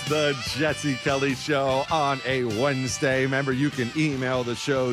the Jesse Kelly Show on a Wednesday. Remember, you can email the show,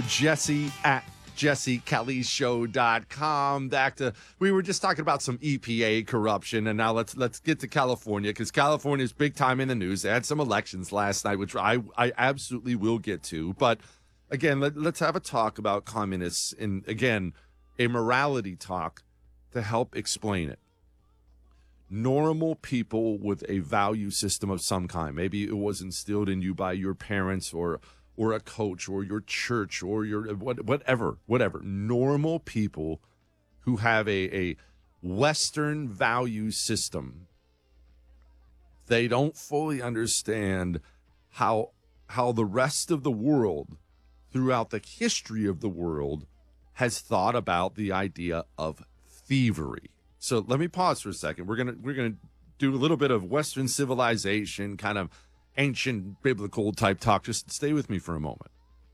jesse@jessekellyshow.com. We were just talking about some EPA corruption, and now let's get to California, because California is big time in the news. They had some elections last night, which I absolutely will get to. But again, let's have a talk about communists, and again, a morality talk to help explain it. Normal people with a value system of some kind. Maybe it was instilled in you by your parents or a coach or your church or your whatever. Normal people who have a Western value system. They don't fully understand how the rest of the world, throughout the history of the world, has thought about the idea of thievery. So let me pause for a second. We're gonna do a little bit of Western civilization, kind of ancient biblical type talk. Just stay with me for a moment.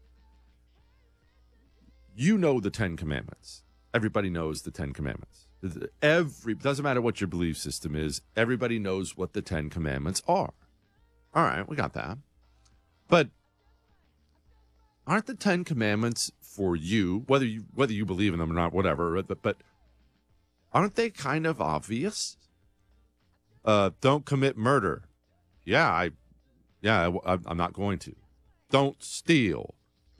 You know the Ten Commandments. Everybody knows the Ten Commandments. Doesn't matter what your belief system is. Everybody knows what the Ten Commandments are. All right, we got that. But aren't the Ten Commandments for you, whether you believe in them or not, whatever? But aren't they kind of obvious? Don't commit murder. I'm not going to. Don't steal.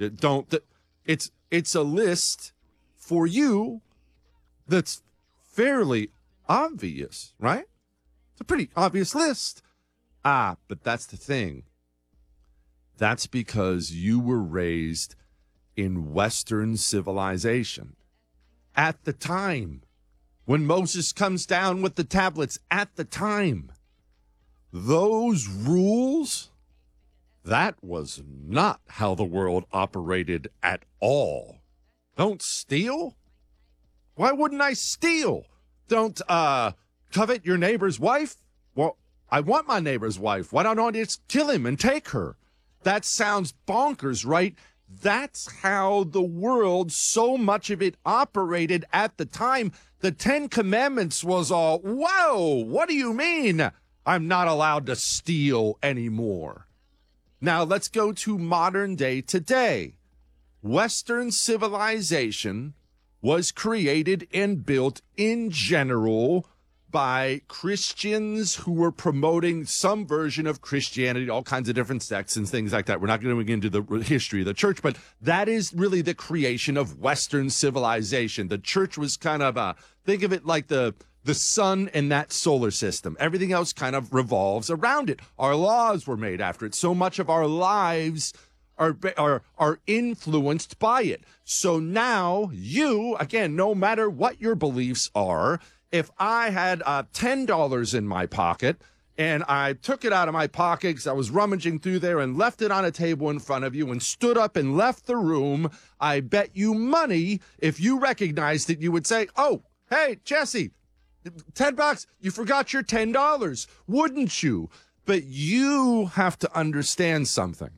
It's a list for you that's fairly obvious, right? It's a pretty obvious list. But that's the thing. That's because you were raised in Western civilization. At the time, when Moses comes down with the tablets, at the time, those rules, that was not how the world operated at all. Don't steal? Why wouldn't I steal? Don't covet your neighbor's wife? Well, I want my neighbor's wife. Why don't I just kill him and take her? That sounds bonkers, right? That's how the world, so much of it, operated at the time. The Ten Commandments was all, whoa, what do you mean I'm not allowed to steal anymore? Now let's go to modern day today. Western civilization was created and built in general by Christians who were promoting some version of Christianity, all kinds of different sects and things like that. We're not going into the history of the church, but that is really the creation of Western civilization. The church was kind of, think of it like the sun in that solar system. Everything else kind of revolves around it. Our laws were made after it. So much of our lives are influenced by it. So now you, again, no matter what your beliefs are, if I had $10 in my pocket and I took it out of my pocket because I was rummaging through there and left it on a table in front of you and stood up and left the room, I bet you money, if you recognized it, you would say, oh, hey, Jesse, $10, you forgot your $10, wouldn't you? But you have to understand something.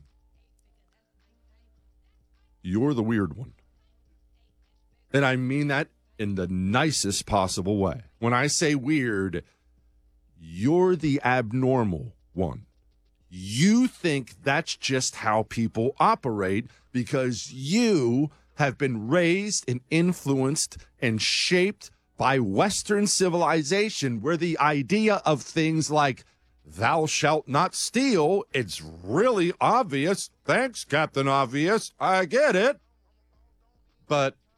You're the weird one. And I mean that in the nicest possible way. When I say weird, you're the abnormal one. You think that's just how people operate because you have been raised and influenced and shaped by Western civilization, where the idea of things like thou shalt not steal, it's really obvious. Thanks, Captain Obvious. I get it. But